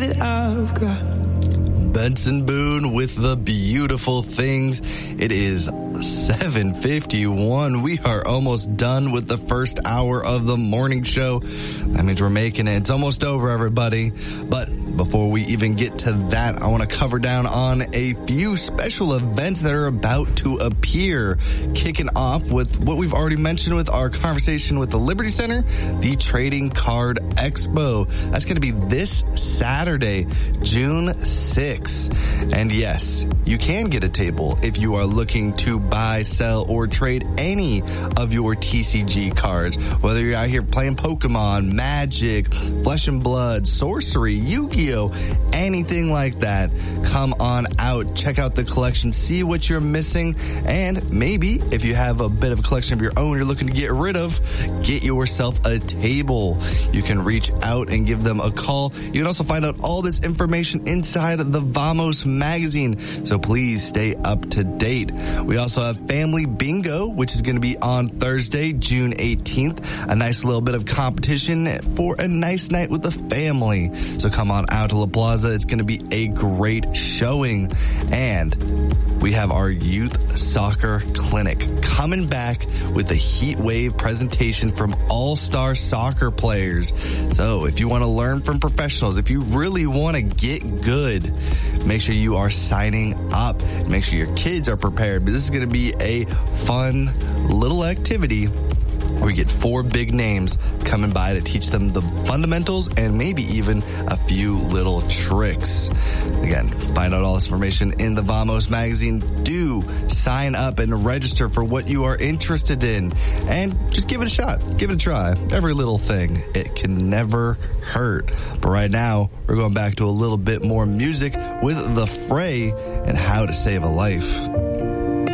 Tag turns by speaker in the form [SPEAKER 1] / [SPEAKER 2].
[SPEAKER 1] that I've got.
[SPEAKER 2] Benson Boone with the beautiful things. It is 7:51. We are almost done with the first hour of the morning show. That means we're making it. It's almost over, everybody. But before we even get to that, I want to cover down on a few special events that are about to appear. Kicking off with what we've already mentioned with our conversation with the Liberty Center, the Trading Card Expo. That's going to be this Saturday, June 6th. And yes, you can get a table if you are looking to buy, sell, or trade any of your TCG cards. Whether you're out here playing Pokemon, Magic, Flesh and Blood, Sorcery, Yu-Gi-Oh, anything like that, come on out, check out the collection, see what you're missing, and maybe if you have a bit of a collection of your own you're looking to get rid of, get yourself a table. You can reach out and give them a call. You can also find out all this information inside the Vamos magazine, so please stay up to date. We also have Family Bingo, which is going to be on Thursday, June 18th. A nice little bit of competition for a nice night with the family. So come on out to La Plaza. It's going to be a great showing. And we have our Youth Soccer Clinic coming back with a heat wave presentation from all-star soccer players. So if you want to learn from professionals, if you really want to get good, make sure you are signing up. Make sure your kids are prepared. But this is going to be a fun little activity where we get 4 big names coming by to teach them the fundamentals and maybe even a few little tricks. Again, find out all this information in the Vamos magazine. Do sign up and register for what you are interested in. And just give it a shot. Give it a try. Every little thing. It can never hurt. But right now, we're going back to a little bit more music with The Fray and How to Save a Life.